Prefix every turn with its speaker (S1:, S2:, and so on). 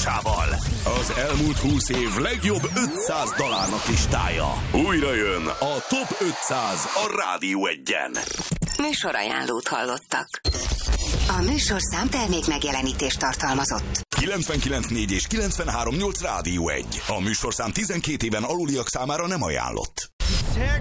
S1: tudásával. Az elmúlt 20 év legjobb 500 dalának listája. Újra jön a Top 500 a Rádió Egyen.
S2: Műsorajánlót hallottak. A műsorszám termék megjelenítést tartalmazott.
S1: 99.4 és 93.8 Rádió 1. A műsorszám 12 éven aluliak számára nem ajánlott.